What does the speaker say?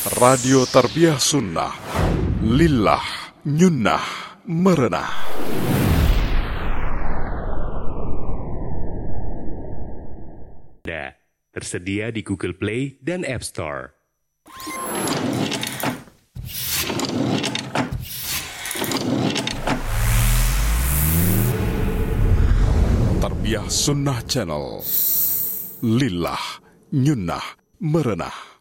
Radio Tarbiyah Sunnah, Lillah, Nyunnah, Merenah. Tersedia di Google Play dan App Store. Tarbiyah Sunnah Channel, Lillah, Nyunnah, Merenah.